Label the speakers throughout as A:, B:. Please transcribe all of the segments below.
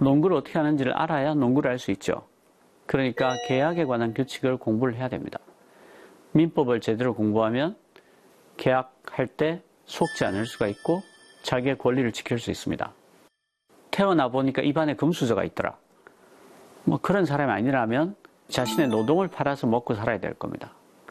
A: 농구를 어떻게 하는지를 알아야 농구를 할 수 있죠. 그러니까 계약에 관한 규칙을 공부를 해야 됩니다. 민법을 제대로 공부하면 계약할 때 속지 않을 수가 있고 자기의 권리를 지킬 수 있습니다. 태어나 보니까 입안에 금수저가 있더라. 뭐 그런 사람이 아니라면 자신의 노동을 팔아서 먹고 살아야 될 겁니다.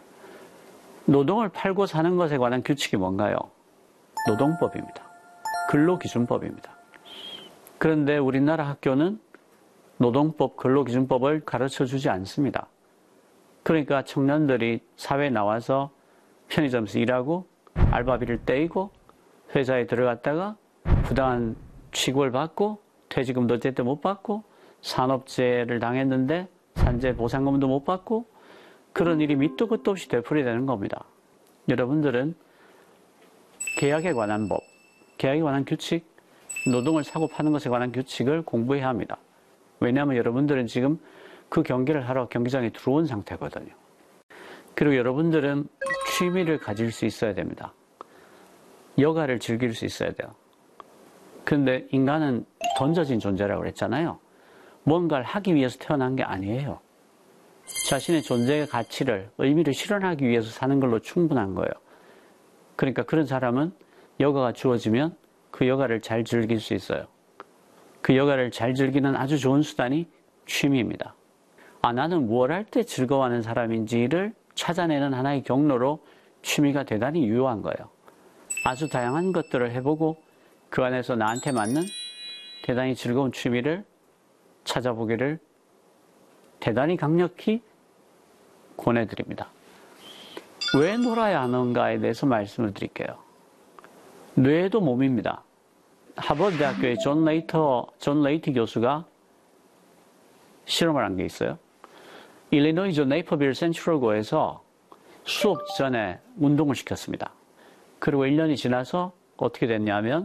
A: 노동을 팔고 사는 것에 관한 규칙이 뭔가요? 노동법입니다. 근로기준법입니다. 그런데 우리나라 학교는 노동법, 근로기준법을 가르쳐주지 않습니다. 그러니까 청년들이 사회에 나와서 편의점에서 일하고 알바비를 떼이고 회사에 들어갔다가 부당한 취급을 받고 퇴직금도 제때 못 받고 산업재해를 당했는데 산재 보상금도 못 받고 그런 일이 밑도 끝도 없이 되풀이되는 겁니다. 여러분들은 계약에 관한 법, 계약에 관한 규칙, 노동을 사고 파는 것에 관한 규칙을 공부해야 합니다. 왜냐하면 여러분들은 지금 그 경기를 하러 경기장에 들어온 상태거든요. 그리고 여러분들은 취미를 가질 수 있어야 됩니다. 여가를 즐길 수 있어야 돼요. 그런데 인간은 던져진 존재라고 그랬잖아요. 뭔가를 하기 위해서 태어난 게 아니에요. 자신의 존재의 가치를, 의미를 실현하기 위해서 사는 걸로 충분한 거예요. 그러니까 그런 사람은 여가가 주어지면 그 여가를 잘 즐길 수 있어요. 그 여가를 잘 즐기는 아주 좋은 수단이 취미입니다. 나는 뭘 할 때 즐거워하는 사람인지를 찾아내는 하나의 경로로 취미가 대단히 유효한 거예요. 아주 다양한 것들을 해보고 그 안에서 나한테 맞는 대단히 즐거운 취미를 찾아보기를 대단히 강력히 권해드립니다. 왜 놀아야 하는가에 대해서 말씀을 드릴게요. 뇌도 몸입니다. 하버드 대학교의 존 레이티 교수가 실험을 한 게 있어요. 일리노이주 네이퍼빌 센트럴고에서 수업 전에 운동을 시켰습니다. 그리고 1년이 지나서 어떻게 됐냐면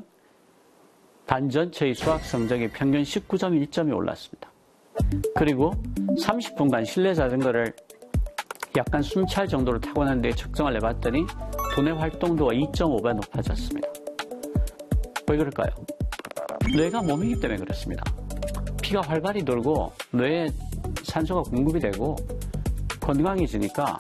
A: 반 전체의 수학 성적이 평균 19.1점이 올랐습니다. 그리고 30분간 실내 자전거를 약간 숨찰 정도로 타고 난 뒤에 측정을 해봤더니 두뇌 활동도가 2.5배 높아졌습니다. 왜 그럴까요? 뇌가 몸이기 때문에 그렇습니다. 피가 활발히 돌고 뇌에 산소가 공급이 되고 건강해지니까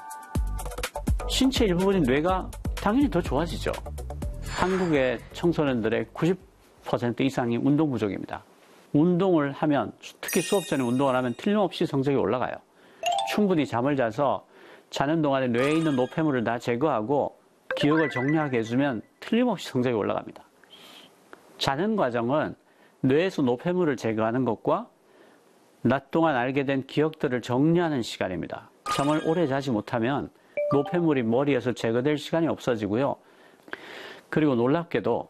A: 신체 일부분인 뇌가 당연히 더 좋아지죠. 한국의 청소년들의 90% 이상이 운동 부족입니다. 운동을 하면, 특히 수업 전에 운동을 하면 틀림없이 성적이 올라가요. 충분히 잠을 자서 자는 동안에 뇌에 있는 노폐물을 다 제거하고 기억을 정리하게 해주면 틀림없이 성적이 올라갑니다. 자는 과정은 뇌에서 노폐물을 제거하는 것과 낮 동안 알게 된 기억들을 정리하는 시간입니다. 잠을 오래 자지 못하면 노폐물이 머리에서 제거될 시간이 없어지고요. 그리고 놀랍게도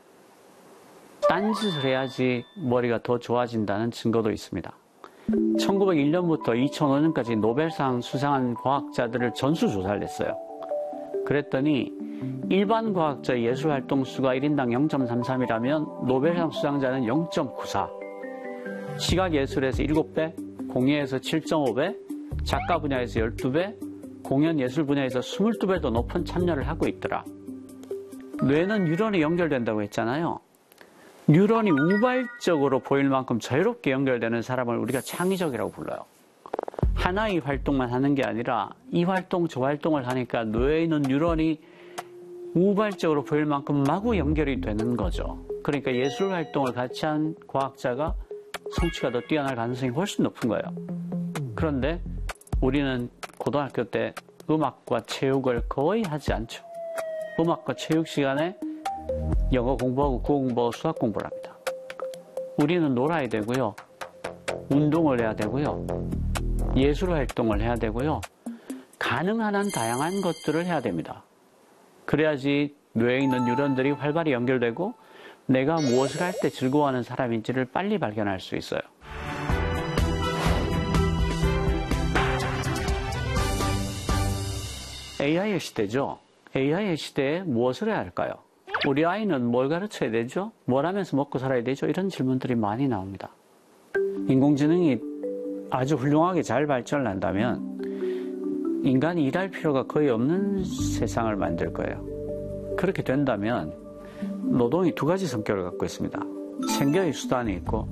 A: 딴짓을 해야지 머리가 더 좋아진다는 증거도 있습니다. 1901년부터 2005년까지 노벨상 수상한 과학자들을 전수조사를 했어요. 그랬더니 일반 과학자 예술활동 수가 1인당 0.33이라면 노벨상 수상자는 0.94, 시각예술에서 7배, 공예에서 7.5배, 작가 분야에서 12배, 공연예술 분야에서 22배 더 높은 참여를 하고 있더라. 뇌는 뉴런이 연결된다고 했잖아요. 뉴런이 우발적으로 보일 만큼 자유롭게 연결되는 사람을 우리가 창의적이라고 불러요. 하나의 활동만 하는 게 아니라 이 활동 저 활동을 하니까 뇌에 있는 뉴런이 우발적으로 보일 만큼 마구 연결이 되는 거죠. 그러니까 예술 활동을 같이 한 과학자가 성취가 더 뛰어날 가능성이 훨씬 높은 거예요. 그런데 우리는 고등학교 때 음악과 체육을 거의 하지 않죠. 음악과 체육 시간에 영어 공부하고 국어 공부하고 수학 공부를 합니다. 우리는 놀아야 되고요. 운동을 해야 되고요. 예술 활동을 해야 되고요. 가능한 한 다양한 것들을 해야 됩니다. 그래야지 뇌에 있는 뉴런들이 활발히 연결되고 내가 무엇을 할 때 즐거워하는 사람인지를 빨리 발견할 수 있어요. AI의 시대죠. AI의 시대에 무엇을 해야 할까요? 우리 아이는 뭘 가르쳐야 되죠? 뭘 하면서 먹고 살아야 되죠? 이런 질문들이 많이 나옵니다. 인공지능이 아주 훌륭하게 잘 발전을 한다면 인간이 일할 필요가 거의 없는 세상을 만들 거예요. 그렇게 된다면 노동이 두 가지 성격을 갖고 있습니다. 생계의 수단이 있고